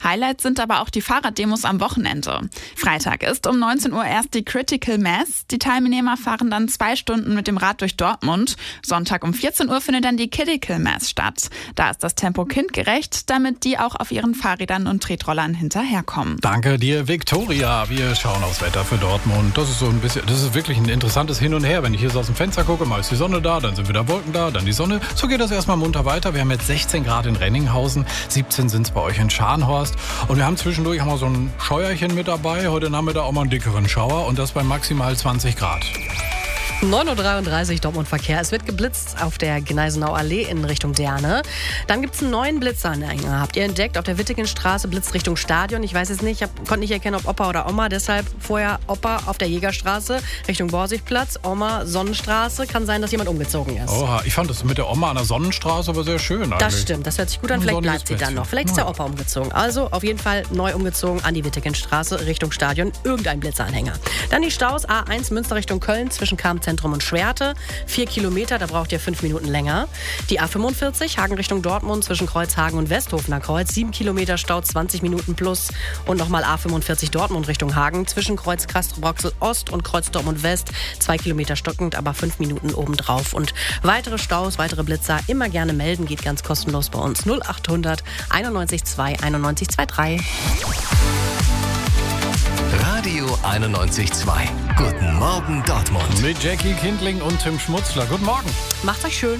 Highlights sind aber auch die Fahrraddemos am Wochenende. Freitag ist um 19 Uhr erst die Critical Mass. Die Teilnehmer fahren dann 2 Stunden mit dem Rad durch Dortmund. Sonntag um 14 Uhr findet dann die Kidical Mass statt. Da ist das Tempo kindgerecht, damit die auch auf ihren Fahrrädern und Tretrollern hinterherkommen. Danke dir, Viktoria. Wir schauen aufs Wetter für Dortmund. Das ist wirklich ein interessantes Hin und Her. Wenn ich hier so aus dem Fenster gucke, mal ist die Sonne da, dann sind wieder Wolken da, dann die Sonne. So geht das erstmal munter weiter. Wir haben jetzt 16 Grad in Renninghausen, 17 sind es bei euch in Scharnhorst. Und wir haben zwischendurch so ein Scheuerchen mit dabei. Heute Nachmittag auch mal einen dickeren Schauer und das bei maximal 20 Grad. 9.33 Uhr Dortmund-Verkehr. Es wird geblitzt auf der Gneisenauer Allee in Richtung Derne. Dann gibt es einen neuen Blitzanhänger. Habt ihr entdeckt? Auf der Wittegenstraße blitzt Richtung Stadion. Ich weiß es nicht, konnte nicht erkennen, ob Opa oder Oma. Deshalb vorher Opa auf der Jägerstraße Richtung Borsigplatz. Oma Sonnenstraße. Kann sein, dass jemand umgezogen ist. Oha, ich fand das mit der Oma an der Sonnenstraße aber sehr schön eigentlich. Das stimmt, das hört sich gut an. Vielleicht bleibt sie dann noch. Vielleicht ist der Opa umgezogen. Also auf jeden Fall neu umgezogen an die Wittegenstraße Richtung Stadion. Irgendein Blitzanhänger. Dann die Staus A1 Münster Richtung Köln zwischen Kampzentrum und Schwerte. 4 Kilometer, da braucht ihr 5 Minuten länger. Die A45 Hagen Richtung Dortmund zwischen Kreuzhagen und Westhofener Kreuz. 7 Kilometer Stau, 20 Minuten plus. Und nochmal A45 Dortmund Richtung Hagen zwischen Kreuz Castrop-Rauxel Ost und Kreuz Dortmund West. 2 Kilometer stockend, aber 5 Minuten obendrauf. Und weitere Staus, weitere Blitzer immer gerne melden. Geht ganz kostenlos bei uns. 0800 91 2 91 23. Radio 91.2. Guten Morgen Dortmund. Mit Jackie Kindling und Tim Schmutzler. Guten Morgen. Macht's euch schön.